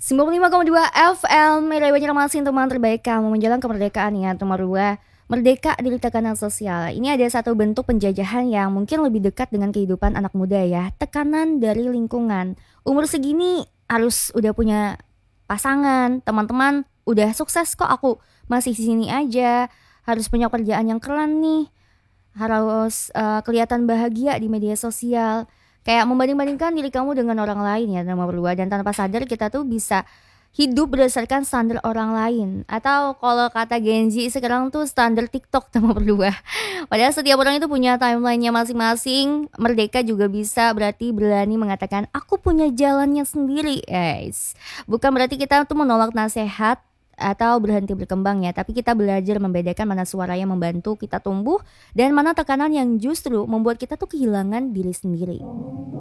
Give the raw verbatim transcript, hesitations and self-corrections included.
sembilan puluh lima koma dua F M Radio Banjarmasin, teman terbaik kamu menjelang kemerdekaan ya teman dua. Merdeka dari tekanan sosial. Ini ada satu bentuk penjajahan yang mungkin lebih dekat dengan kehidupan anak muda ya. Tekanan dari lingkungan. Umur segini harus udah punya pasangan, teman-teman udah sukses kok, aku masih di sini aja. Harus punya kerjaan yang keren nih. Harus uh, kelihatan bahagia di media sosial. Kayak membanding-bandingkan diri kamu dengan orang lain ya nomor dua. Dan tanpa sadar kita tuh bisa hidup berdasarkan standar orang lain. Atau kalau kata Gen Z sekarang tuh standar TikTok nomor dua. Padahal setiap orang itu punya timelinenya masing-masing. Merdeka juga bisa berarti berani mengatakan aku punya jalannya sendiri, guys. Bukan berarti kita tuh menolak nasihat atau berhenti berkembang ya, tapi kita belajar membedakan mana suara yang membantu kita tumbuh dan mana tekanan yang justru membuat kita tuh kehilangan diri sendiri.